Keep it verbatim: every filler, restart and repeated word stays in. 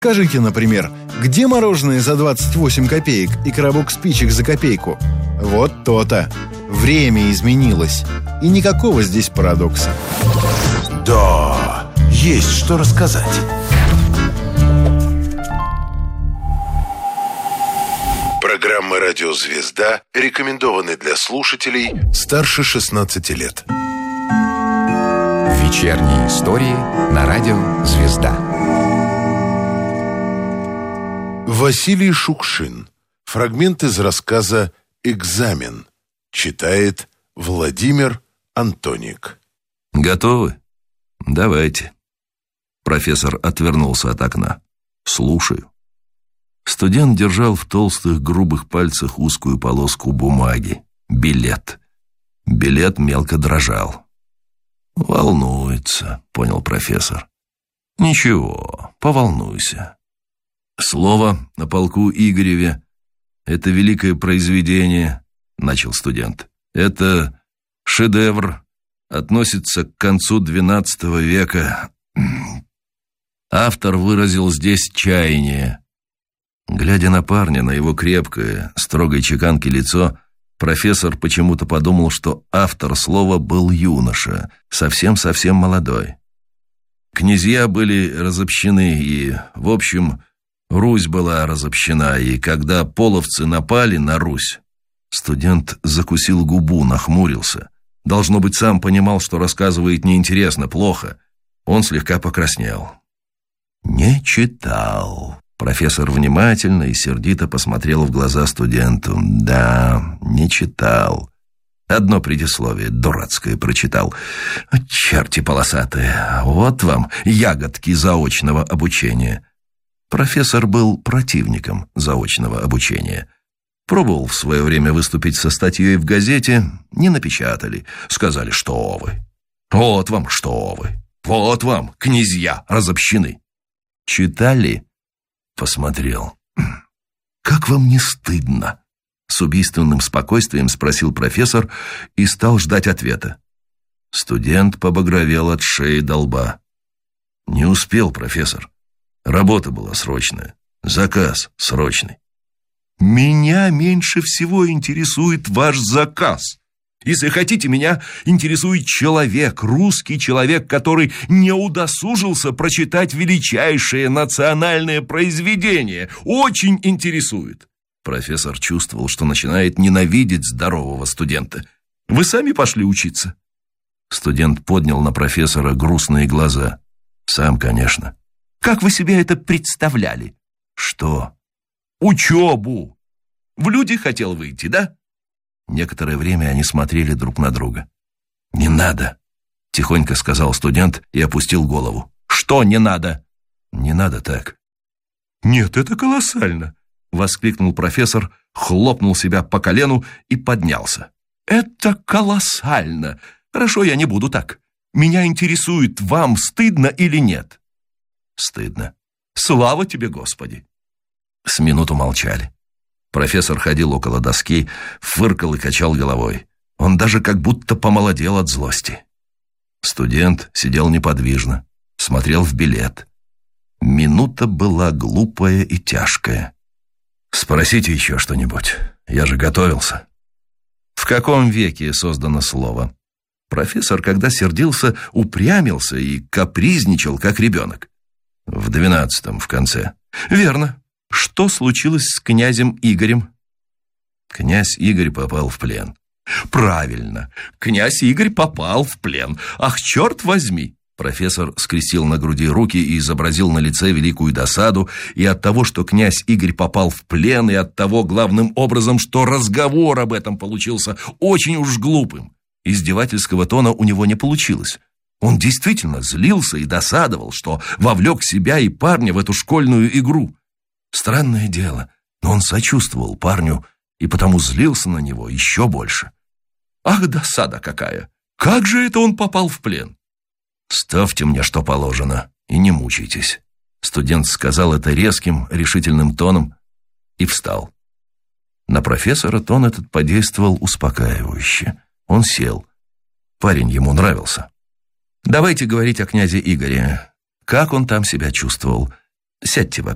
Скажите, например, где мороженое за двадцать восемь копеек и коробок спичек за копейку? Вот то-то. Время изменилось. И никакого здесь парадокса. Да, есть что рассказать. Программа «Радио Звезда» рекомендованы для слушателей старше шестнадцати лет. Вечерние истории на радио «Звезда». Василий Шукшин. Фрагмент из рассказа «Экзамен». Читает Владимир Антоник. Готовы? Давайте. Профессор отвернулся от окна. Слушаю. Студент держал в толстых грубых пальцах узкую полоску бумаги. Билет. Билет мелко дрожал. «Волнуется», — понял профессор. «Ничего, поволнуйся. Слово о полку Игореве — это великое произведение», — начал студент. «Это шедевр, относится к концу двенадцатого века. Автор выразил здесь чаяние». Глядя на парня, на его крепкое, строгой чеканки лицо, профессор почему-то подумал, что автор слова был юноша, совсем-совсем молодой. Князья были разобщены, и, в общем, Русь была разобщена, и когда половцы напали на Русь, студент закусил губу, нахмурился. Должно быть, сам понимал, что рассказывает неинтересно, плохо. Он слегка покраснел. «Не читал». Профессор внимательно и сердито посмотрел в глаза студенту. «Да, не читал. Одно предисловие дурацкое прочитал. Черти полосатые, вот вам ягодки заочного обучения». Профессор был противником заочного обучения. Пробовал в свое время выступить со статьей в газете, не напечатали. Сказали, что вы. Вот вам, что вы. Вот вам, князья разобщены. Читали? Посмотрел. «Как вам не стыдно?» С убийственным спокойствием спросил профессор и стал ждать ответа. Студент побагровел от шеи до лба. «Не успел, профессор. Работа была срочная. Заказ срочный». «Меня меньше всего интересует ваш заказ. Если хотите, меня интересует человек, русский человек, который не удосужился прочитать величайшее национальное произведение. Очень интересует». Профессор чувствовал, что начинает ненавидеть здорового студента. «Вы сами пошли учиться?» Студент поднял на профессора грустные глаза. «Сам, конечно». «Как вы себе это представляли?» «Что?» «Учебу. В люди хотел выйти, да?» Некоторое время они смотрели друг на друга. «Не надо», — тихонько сказал студент и опустил голову. «Что не надо?» «Не надо так». «Нет, это колоссально», — воскликнул профессор, хлопнул себя по колену и поднялся. «Это колоссально. Хорошо, я не буду так. Меня интересует, вам стыдно или нет?» «Стыдно». «Слава тебе, Господи!» С минуту молчали. Профессор ходил около доски, фыркал и качал головой. Он даже как будто помолодел от злости. Студент сидел неподвижно, смотрел в билет. Минута была глупая и тяжкая. «Спросите еще что-нибудь, я же готовился». В каком веке создано слово? Профессор, когда сердился, упрямился и капризничал, как ребенок. В двенадцатом, в конце. «Верно. Что случилось с князем Игорем?» Князь Игорь попал в плен. «Правильно. Князь Игорь попал в плен. Ах, черт возьми!» Профессор скрестил на груди руки и изобразил на лице великую досаду и от того, что князь Игорь попал в плен, и от того, главным образом, что разговор об этом получился очень уж глупым. Издевательского тона у него не получилось. Он действительно злился и досадовал, что вовлек себя и парня в эту школьную игру. Странное дело, но он сочувствовал парню и потому злился на него еще больше. «Ах, досада какая! Как же это он попал в плен?» «Ставьте мне, что положено, и не мучайтесь». Студент сказал это резким, решительным тоном и встал. На профессора тон этот подействовал успокаивающе. Он сел. Парень ему нравился. «Давайте говорить о князе Игоре. Как он там себя чувствовал? Сядьте вообще».